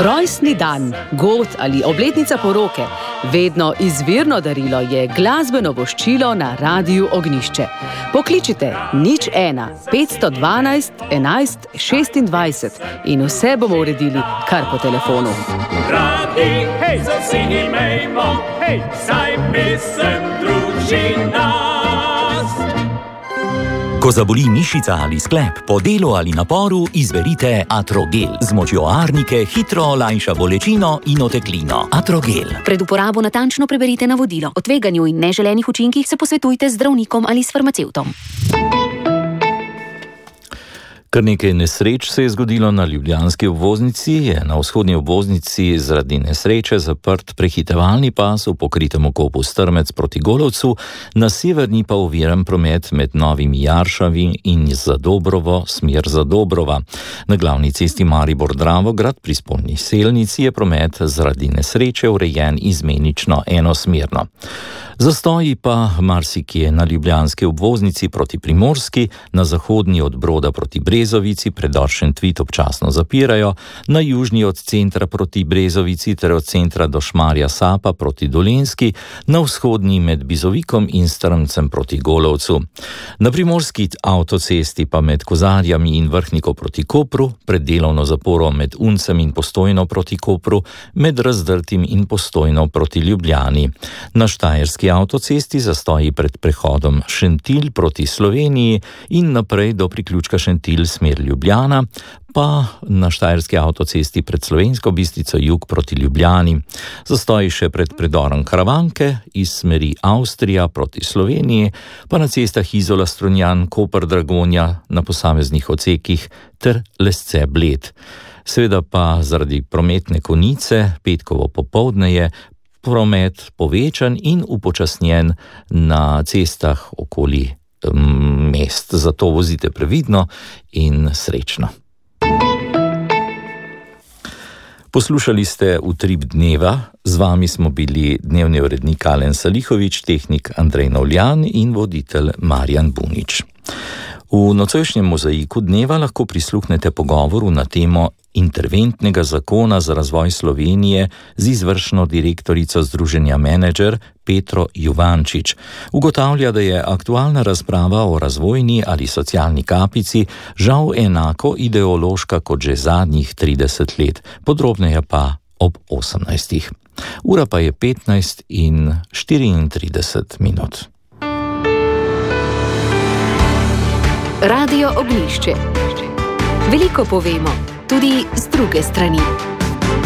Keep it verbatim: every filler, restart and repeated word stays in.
Rojstni dan, god ali obletnica poroke, vedno izvirno darilo je glasbeno voščilo na Radiu Ognjišče. Pokličite nič ena, petsto dvanajst, enajst, šestindvajset in vse bomo uredili kar po telefonu. Radi, hej, za vsi imejmo, hej, saj pesem druži nas. Ko zaboli mišica ali sklep, po delu ali naporu, izberite Atrogel. Z močjo arnike hitro olajša bolečino in oteklino. Atrogel. Pred uporabo natančno preberite navodilo. O tveganju in neželenih učinkih se posvetujte z zdravnikom ali s farmacevtom. Kar nekaj nesreč se je zgodilo na ljubljanski obvoznici. Je na vzhodni obvoznici zaradi nesreče zaprt prehitevalni pas v pokritem okopu Strmec proti Golovcu, na severni pa oviran promet med Novimi Jaršavi in Zadobrovo, smer Zadobrova. Na glavni cesti Maribor-Dravograd pri spolni selnici je promet zaradi nesreče urejen izmenično enosmerno. Zastoji pa marsikje na ljubljanski obvoznici proti Primorski, na zahodni od Broda proti Brezovici predor Šentvid občasno zapirajo, na južni od centra proti Brezovici ter od centra do Šmarja Sapa proti Dolenjski, na vzhodni med Bizovikom in Strmcem proti Golovcu. Na primorski avtocesti pa med Kozarjami in Vrhniko proti Kopru, pred delovno zaporo med Uncem in Postojno proti Kopru, med Razdrtim in Postojno proti Ljubljani. Na Štajerski avtocesti zastoji pred prehodom Šentilj proti Sloveniji in naprej do priključka Šentilj smer Ljubljana, pa na Štajerski avtocesti pred Slovensko Bistrico jug proti Ljubljani. Zastoji še pred predorom Karavanke iz smeri Avstrija proti Sloveniji, pa na cestah Izola Strunjan, Koper Dragonja na posameznih odsekih ter Lesce Bled. Seveda pa zaradi prometne konice petkovo popoldne je promet povečan in upočasnjen na cestah okoli mest. Zato vozite previdno in srečno. Poslušali ste Utrip dneva, z vami smo bili dnevni urednik Alen Salihovič, tehnik Andrej Novljan in voditelj Marjan Bunič. V nocojšnjem mozaiku dneva lahko prisluhnete pogovoru na temo interventnega zakona za razvoj Slovenije z izvršno direktorico Združenja Menedžer Petro Juvančič. Ugotavlja, da je aktualna razprava o razvojni ali socialni kapici žal enako ideološka kot že zadnjih trideset let, podrobneje pa ob osemnajstih. Ura pa je petnajst in štiriintrideset minut. Radio Ognjišče. Veliko povemo, tudi z druge strani.